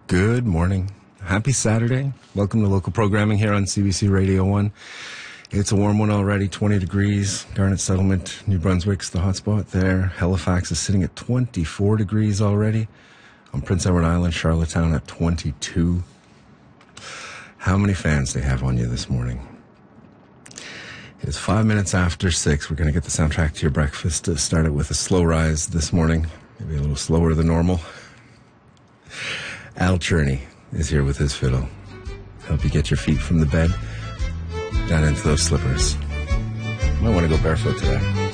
Good morning. Happy Saturday. Welcome to local programming here on CBC Radio 1. It's a warm one already, 20 degrees. Garnet Settlement, New Brunswick's the hotspot there. Halifax is sitting at 24 degrees already. On Prince Edward Island, Charlottetown at 22. How many fans they have on you this morning? It is 5 minutes after 6. We're going to get the soundtrack to your breakfast. Start it with a slow rise this morning. Maybe a little slower than normal. Al Cherney is here with his fiddle. Help you get your feet from the bed down into those slippers. Might want to go barefoot today.